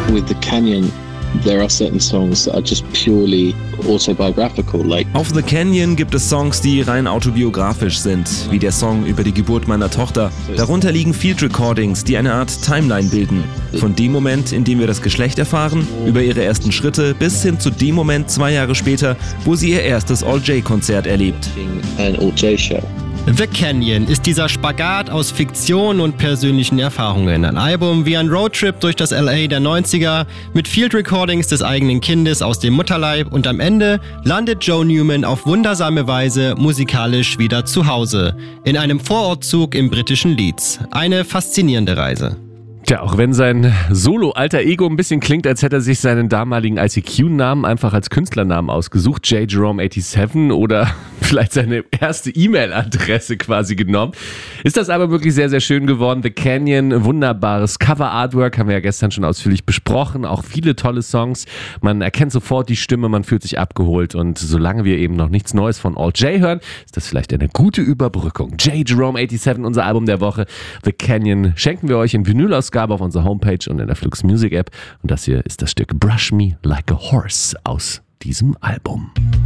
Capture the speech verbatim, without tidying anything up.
With The Canyon, there are certain songs that are just purely autobiographical. Like Auf The Canyon gibt es Songs, die rein autobiografisch sind, wie der Song über die Geburt meiner Tochter. Darunter liegen Field Recordings, die eine Art Timeline bilden. Von dem Moment, in dem wir das Geschlecht erfahren, über ihre ersten Schritte, bis hin zu dem Moment zwei Jahre später, wo sie ihr erstes All-J-Konzert erlebt. an All-J-Show. The Canyon ist dieser Spagat aus Fiktion und persönlichen Erfahrungen. Ein Album wie ein Roadtrip durch das L A der neunziger mit Field Recordings des eigenen Kindes aus dem Mutterleib und am Ende landet Joe Newman auf wundersame Weise musikalisch wieder zu Hause. In einem Vorortzug im britischen Leeds. Eine faszinierende Reise. Tja, auch wenn sein Solo-Alter Ego ein bisschen klingt, als hätte er sich seinen damaligen I C Q-Namen einfach als Künstlernamen ausgesucht, J Jerome siebenundachtzig, oder vielleicht seine erste E-Mail-Adresse quasi genommen, ist das aber wirklich sehr, sehr schön geworden. The Canyon, wunderbares Cover-Artwork, haben wir ja gestern schon ausführlich besprochen, auch viele tolle Songs. Man erkennt sofort die Stimme, man fühlt sich abgeholt und solange wir eben noch nichts Neues von All-J hören, ist das vielleicht eine gute Überbrückung. J Jerome siebenundachtzig, unser Album der Woche. The Canyon schenken wir euch in Vinylausgabe auf unserer Homepage und in der Flux Music App. Und das hier ist das Stück Brush Me Like a Horse aus diesem Album.